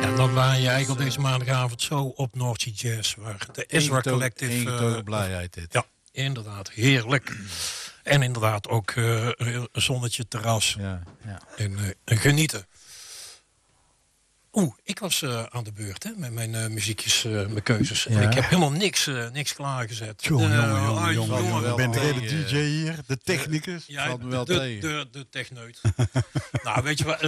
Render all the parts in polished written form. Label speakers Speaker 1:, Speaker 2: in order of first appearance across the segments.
Speaker 1: Ja, dan waren je eigenlijk op deze maandagavond zo op North Sea Jazz, waar de Ezra Collective...
Speaker 2: Ingetogen blijheid dit.
Speaker 1: Ja, inderdaad, heerlijk. En inderdaad ook een zonnetje, terras en genieten. Ik was aan de beurt hè, met mijn muziekjes, mijn keuzes. En ik heb helemaal niks klaargezet.
Speaker 2: Jongen.
Speaker 3: Ik ben de hele DJ hier, de technicus.
Speaker 1: De techneut. Nou, weet je wat...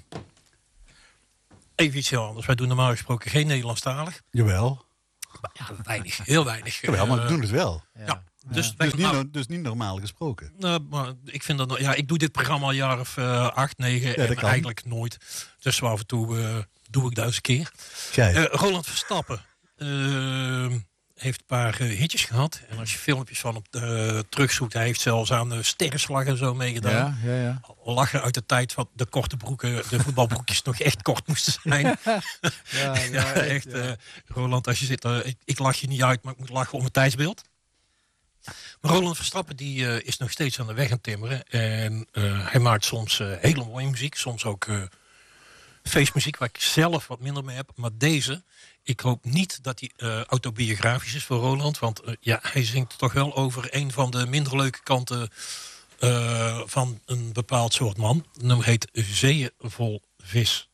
Speaker 1: even iets heel anders. Wij doen normaal gesproken geen Nederlandstalig.
Speaker 3: Jawel.
Speaker 1: Ja, weinig, heel weinig.
Speaker 3: Jawel, maar we doen het wel.
Speaker 1: Ja.
Speaker 3: Dus niet normaal gesproken.
Speaker 1: Maar ik vind dat, ik doe dit programma al een jaar of 8, 9 en eigenlijk nooit. Dus af en toe doe ik dat eens een keer. Roland Verstappen heeft een paar hitjes gehad. En als je filmpjes van hem terugzoekt, hij heeft zelfs aan de sterrenslag en zo meegedaan.
Speaker 2: Ja.
Speaker 1: Lachen uit de tijd van de korte broeken, de voetbalbroekjes nog echt kort moesten zijn. Echt. Roland, als je zit, ik lach je niet uit, maar ik moet lachen om het tijdsbeeld. Maar Roland Verstappen die is nog steeds aan de weg aan het timmeren. En hij maakt soms hele mooie muziek. Soms ook feestmuziek waar ik zelf wat minder mee heb. Maar deze, ik hoop niet dat die autobiografisch is voor Roland. Want hij zingt toch wel over een van de minder leuke kanten van een bepaald soort man. Het nummer heet Zeeën vol vis.